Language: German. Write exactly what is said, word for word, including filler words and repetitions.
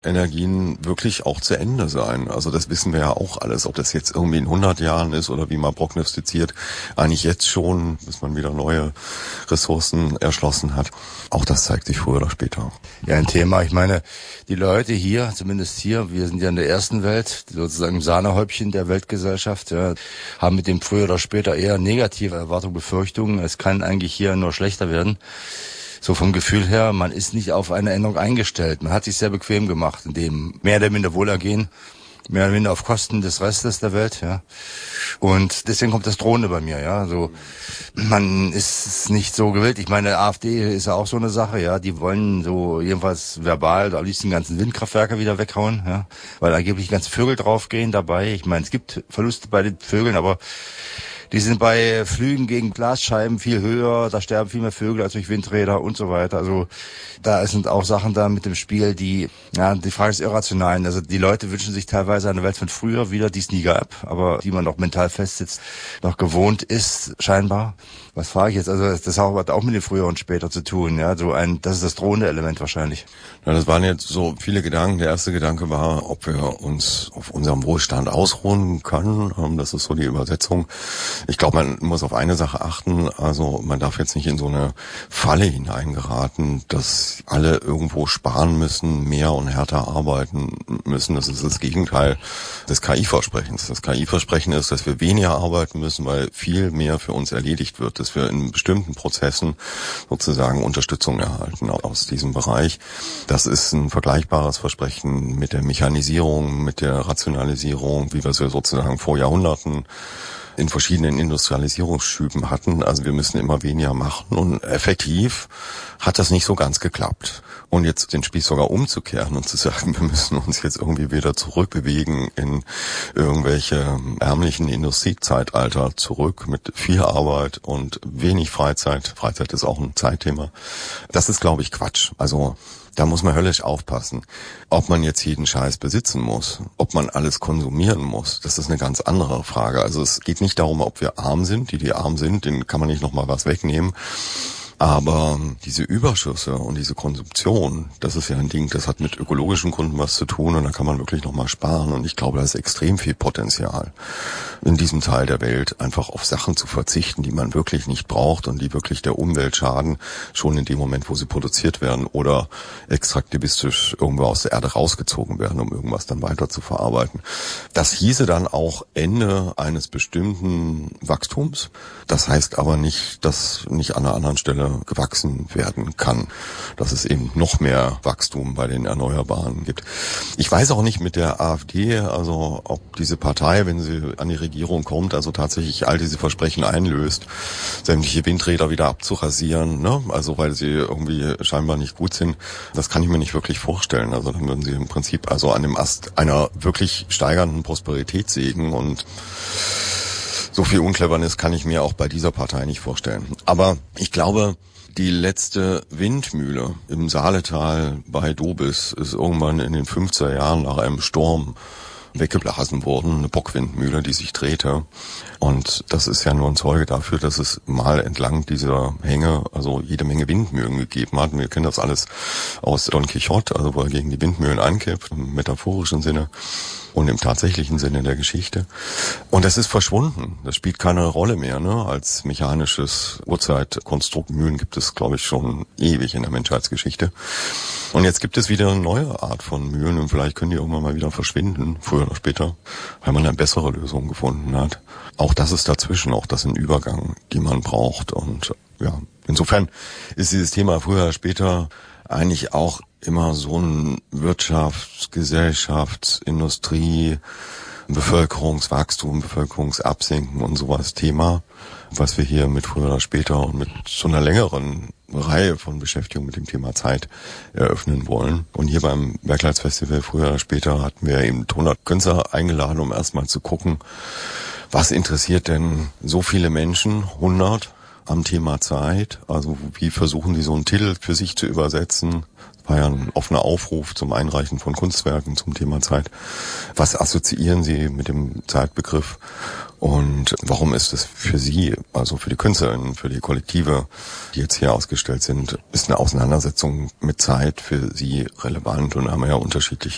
Energien wirklich auch zu Ende sein. Also das wissen wir ja auch alles, ob das jetzt irgendwie in hundert Jahren ist oder wie man prognostiziert, eigentlich jetzt schon, bis man wieder neue Ressourcen erschlossen hat. Auch das zeigt sich früher oder später. Ja, ein Thema. Ich meine, die Leute hier, zumindest hier, wir sind ja in der ersten Welt, sozusagen im Sahnehäubchen der Weltgesellschaft, ja, haben mit dem früher oder später eher negative Erwartungen, Befürchtungen. Es kann eigentlich hier nur schlechter werden. So vom Gefühl her, man ist nicht auf eine Änderung eingestellt. Man hat sich sehr bequem gemacht, in dem mehr oder minder Wohlergehen, mehr oder minder auf Kosten des Restes der Welt, ja. Und deswegen kommt das Drohende bei mir, ja. So, man ist nicht so gewillt. Ich meine, AfD ist ja auch so eine Sache, ja. Die wollen so jedenfalls verbal, da am liebsten die ganzen Windkraftwerke wieder weghauen, ja. Weil angeblich die ganzen Vögel draufgehen dabei. Ich meine, es gibt Verluste bei den Vögeln, aber die sind bei Flügen gegen Glasscheiben viel höher, da sterben viel mehr Vögel als durch Windräder und so weiter. Also da sind auch Sachen da mit dem Spiel, die, ja, die Frage ist irrational. Also die Leute wünschen sich teilweise eine Welt von früher wieder, die es nie gab, aber die man noch mental festsitzt, noch gewohnt ist, scheinbar. Was frage ich jetzt? Also das hat auch mit dem Früher und Später zu tun, ja. So ein, das ist das drohende Element wahrscheinlich. Ja, das waren jetzt so viele Gedanken. Der erste Gedanke war, ob wir uns auf unserem Wohlstand ausruhen können. Das ist so die Übersetzung. Ich glaube, man muss auf eine Sache achten. Also man darf jetzt nicht in so eine Falle hineingeraten, dass alle irgendwo sparen müssen, mehr und härter arbeiten müssen. Das ist das Gegenteil des K I-Versprechens. Das K I-Versprechen ist, dass wir weniger arbeiten müssen, weil viel mehr für uns erledigt wird, dass wir in bestimmten Prozessen sozusagen Unterstützung erhalten aus diesem Bereich. Das ist ein vergleichbares Versprechen mit der Mechanisierung, mit der Rationalisierung, wie wir sie sozusagen vor Jahrhunderten in verschiedenen Industrialisierungsschüben hatten. Also wir müssen immer weniger machen und effektiv hat das nicht so ganz geklappt. Und jetzt den Spieß sogar umzukehren und zu sagen, wir müssen uns jetzt irgendwie wieder zurückbewegen in irgendwelche ärmlichen Industriezeitalter zurück mit viel Arbeit und wenig Freizeit. Freizeit ist auch ein Zeitthema. Das ist, glaube ich, Quatsch. Also da muss man höllisch aufpassen. Ob man jetzt jeden Scheiß besitzen muss, ob man alles konsumieren muss, das ist eine ganz andere Frage. Also es geht nicht darum, ob wir arm sind. Die, die arm sind, denen kann man nicht nochmal was wegnehmen. Aber diese Überschüsse und diese Konsumption, das ist ja ein Ding, das hat mit ökologischen Gründen was zu tun und da kann man wirklich nochmal sparen. Und ich glaube, da ist extrem viel Potenzial in diesem Teil der Welt, einfach auf Sachen zu verzichten, die man wirklich nicht braucht und die wirklich der Umwelt schaden, schon in dem Moment, wo sie produziert werden oder extraktivistisch irgendwo aus der Erde rausgezogen werden, um irgendwas dann weiter zu verarbeiten. Das hieße dann auch Ende eines bestimmten Wachstums. Das heißt aber nicht, dass nicht an einer anderen Stelle gewachsen werden kann, dass es eben noch mehr Wachstum bei den Erneuerbaren gibt. Ich weiß auch nicht mit der AfD, also ob diese Partei, wenn sie an die Regierung kommt, also tatsächlich all diese Versprechen einlöst, sämtliche Windräder wieder abzurasieren, ne? Also weil sie irgendwie scheinbar nicht gut sind. Das kann ich mir nicht wirklich vorstellen. Also dann würden sie im Prinzip also an dem Ast einer wirklich steigernden Prosperität sägen und so viel Uncleverness kann ich mir auch bei dieser Partei nicht vorstellen. Aber ich glaube, die letzte Windmühle im Saaletal bei Dobis ist irgendwann in den fünfziger Jahren nach einem Sturm weggeblasen worden, eine Bockwindmühle, die sich drehte. Und das ist ja nur ein Zeuge dafür, dass es mal entlang dieser Hänge also jede Menge Windmühlen gegeben hat. Und wir kennen das alles aus Don Quixote, also wo er gegen die Windmühlen ankippt, im metaphorischen Sinne und im tatsächlichen Sinne der Geschichte. Und das ist verschwunden. Das spielt keine Rolle mehr, ne? Als mechanisches Urzeitkonstrukt. Mühlen gibt es, glaube ich, schon ewig in der Menschheitsgeschichte. Und jetzt gibt es wieder eine neue Art von Mühlen und vielleicht können die irgendwann mal wieder verschwinden, früher oder später, weil man eine bessere Lösung gefunden hat. Auch das ist dazwischen, auch das ist ein Übergang, den man braucht. Und ja, insofern ist dieses Thema früher oder später eigentlich auch immer so ein Wirtschafts-, Gesellschafts-, Industrie-, Bevölkerungswachstum, Bevölkerungsabsinken und sowas Thema, was wir hier mit früher oder später und mit so einer längeren Reihe von Beschäftigungen mit dem Thema Zeit eröffnen wollen. Und hier beim Bergleitsfestival früher oder später hatten wir eben hundert Künstler eingeladen, um erstmal zu gucken, was interessiert denn so viele Menschen, hundert, am Thema Zeit, also wie versuchen die so einen Titel für sich zu übersetzen. Das war ja ein offener Aufruf zum Einreichen von Kunstwerken zum Thema Zeit. Was assoziieren sie mit dem Zeitbegriff und warum ist es für sie, also für die Künstlerinnen, für die Kollektive, die jetzt hier ausgestellt sind, ist eine Auseinandersetzung mit Zeit für sie relevant und haben ja unterschiedliche